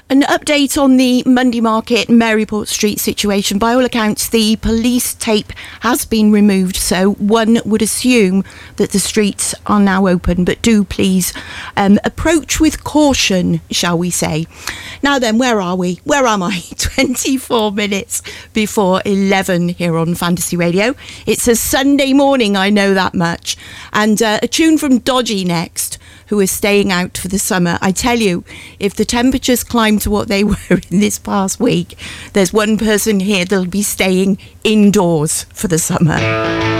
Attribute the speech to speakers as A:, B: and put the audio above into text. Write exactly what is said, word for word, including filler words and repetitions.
A: An update on the Monday Market Maryport Street situation. By all accounts, the police tape has been removed, so one would assume that the streets are now open, but do please um, approach with caution, shall we say. Now then, where are we? Where am I? twenty-four minutes before eleven here on Fantasy Radio. It's a Sunday morning, I know that much. And uh, a tune from Dodgy next, who is staying out for the summer. I tell you, if the temperatures climb to what they were in this past week, there's one person here that'll be staying indoors for the summer.